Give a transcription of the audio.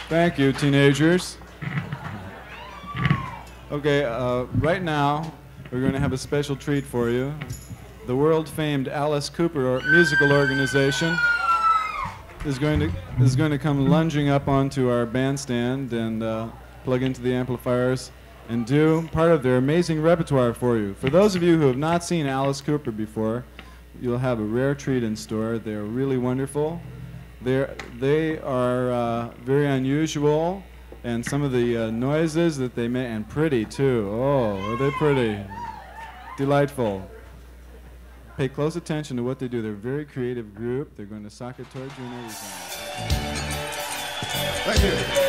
Thank you, teenagers. Okay, right now we're going to have a special treat for you. The world-famed Alice Cooper musical organization is going to come lunging up onto our bandstand and plug into the amplifiers and do part of their amazing repertoire for you. For those of you who have not seen Alice Cooper before, you'll have a rare treat in store. They're really wonderful. They are very unusual, and some of the noises that they make, and pretty too. Oh, are they pretty? Delightful. Pay close attention to what they do. They're a very creative group. They're going to sock it towards you and everything. Thank you.